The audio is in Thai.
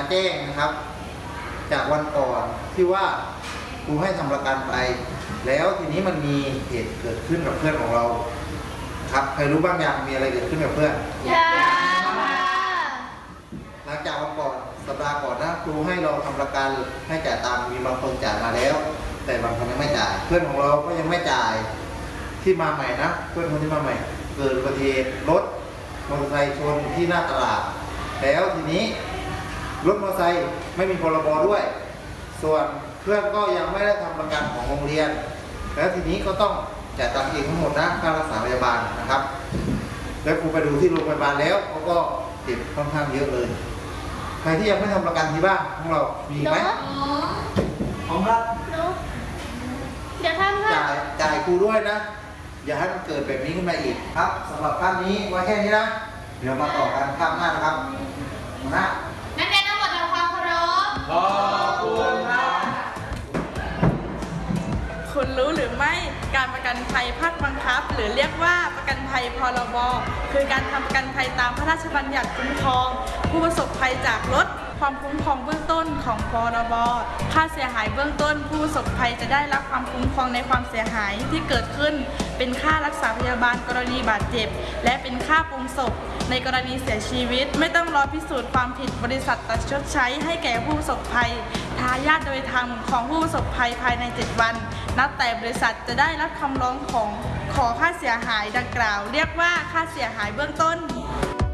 แจ้งนะครับจากวันก่อนที่ว่าครูให้ทำประกันไปแล้วทีนี้มันมีเหตุเกิดขึ้นกับเพื่อนของเราครับใครรู้บ้างยังมีอะไรเกิดขึ้นกับเพื่อนหลังจากวันก่อนสัปดาห์ก่อนนะครูให้เราทำประกันให้จ่ายตามมีบางคนจ่ายมาแล้วแต่บางคนยังไม่จ่ายเพื่อนของเราก็ยังไม่จ่ายที่มาใหม่นะเพื่อนคนที่มาใหม่เกิดอุบัติเหตุรถมอเตอร์ไซค์ชนที่หน้าตลาดแล้วทีนี้รถมอเตอร์ไซค์ไม่มีพรบด้วยส่วนเพื่อนก็ยังไม่ได้ทำประกันของโรงเรียนแล้วทีนี้ก็ต้องจ่ายตังค์เองทั้งหมดนะค่ารักษาพยาบาลนะครับแล้วครูไปดูที่โรงพยาบาลแล้วเขาก็เจ็บค่อนข้างเยอะเลยใครที่ยังไม่ทำประกันที่บ้านของเรามีไหมของเราเดี๋ยวทำจ่ายครูด้วยนะอย่าให้มันเกิดแบบนี้ขึ้นมาอีกครับสำหรับครั้งนี้ไว้แค่นี้นะเดี๋ยวมาต่อกันครั้งหน้านะครับนะนักเรียนทั้งหมดทำความเคารพขอบคุณครับคุณรู้หรือไม่การประกันภัยภาคบังคับหรือเรียกว่าประกันภัยพรบคือการทำประกันภัยตามพระราชบัญญัติคุ้มครองผู้ประสบภัยจากรถความคุ้มครองเบื้องต้นของพรบค่าเสียหายเบื้องต้นผู้ประสบภัยจะได้รับความคุ้มครองในความเสียหายที่เกิดขึ้นเป็นค่ารักษาพยาบาลกรณีบาดเจ็บและเป็นค่าปรุงศพในกรณีเสียชีวิตไม่ต้องรอพิสูจน์ความผิดบริษัทตัดชดใช้ให้แก่ผู้ประสบภัยทายาทโดยธรรมของผู้ประสบภัยภายใน7 วันนับแต่บริษัทจะได้รับคำร้องขอค่าเสียหายดังกล่าวเรียกว่าค่าเสียหายเบื้องต้น